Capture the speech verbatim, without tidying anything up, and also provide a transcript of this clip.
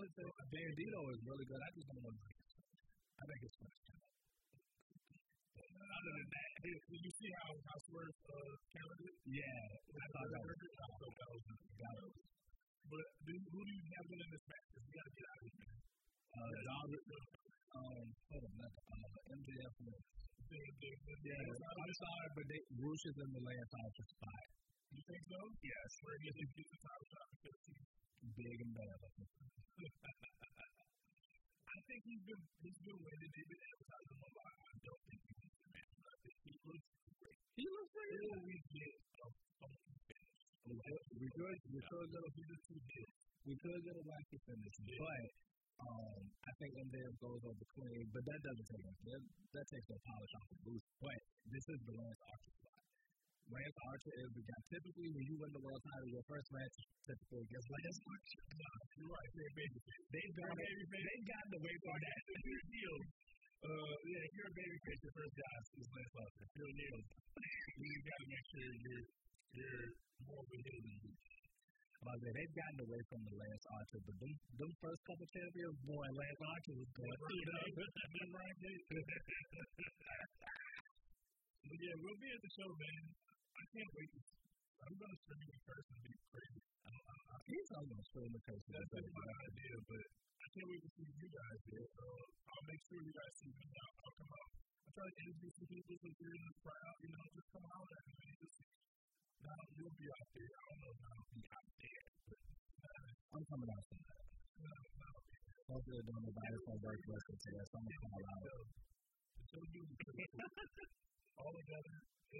would say Bandito is really good. I just don't know. I think it's fun. Other than that, did you see how how Swerve uh, counted it? Yeah, I thought that was I thought that was good. But do, who do you have winning this match? Because we got to get out of here. Uh, Dominic, um, hold on, not, uh, M J F. Yeah, I'm sorry, but they, Roosh is in the last option spot. You think so? Yes. Where he gets the title shot because he's big and bad. I think he's been he's been winning. They've been advertising him a lot. I don't think he needs to match. I think he looks great. He looks great. Or we get a funky finish. We could, we could go, we could get a wacky finish, but um, I think M J F goes over clean, but that doesn't take that, that takes the polish off the boost. But this is the Lance Archer spot. Lance Archer is the guy. Typically, when you win the world title, your first match is typically against Lance Archer. No, you're right. They're babyface. They've got they've gotten away from that. You're deal. Uh, yeah, if you're a babyface, your first guy is Lance Archer. If you're a heel, you got to make sure you're you're more of a heel than you. Like they've gotten away from the Lance Archer, but them, them first couple champions, boy, Lance Archer was going through them. But yeah, we'll be at the show, man. I can't wait. I'm going to stream in person and be crazy. I don't know. He's not going to stream in person. That's that's my idea, but I can't wait to see you guys there. So I'll make sure you guys see me. I'll, I'll come out. I'll try to introduce some people so if you're in the crowd, you know, just come out at me. Just, now you'll be out there. I don't know if I'll be out there, but uh, I'm coming out there. No, no, I'll be there. Hopefully, I don't know about it from work wrestling today. So I'm going to call out. The show you all together.